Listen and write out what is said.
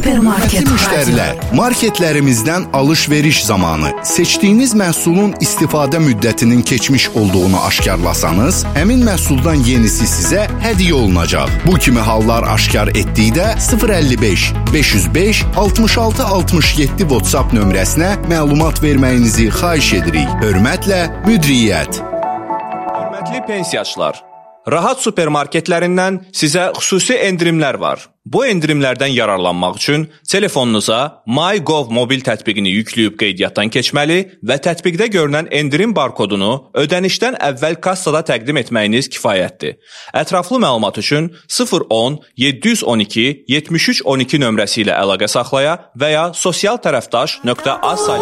Supermarket müştərilər, marketlərimizdən alış-veriş zamanı seçdiyiniz məhsulun istifadə müddətinin keçmiş olduğunu aşkarlasanız, həmin məhsuldan yenisi sizə hədiyyə olunacaq. Bu kimi hallar aşkar etdikdə 055 505 66 67 WhatsApp nömrəsinə məlumat verməyinizi xahiş edirik. Hörmətlə, müdiriyyət. Hörmətli pensiyaçılar, Rahat supermarketlərindən sizə xüsusi endirimlər var. Bu endirimlərdən yararlanmaq üçün telefonunuza MyGov mobil tətbiqini yükləyib qeydiyyatdan keçməli və tətbiqdə görünən endirim barkodunu ödənişdən əvvəl kassada təqdim etməyiniz kifayətdir. Ətraflı məlumat üçün 010 712 73 12 nömrəsi ilə əlaqə saxlaya və ya sosial tərəfdaş.az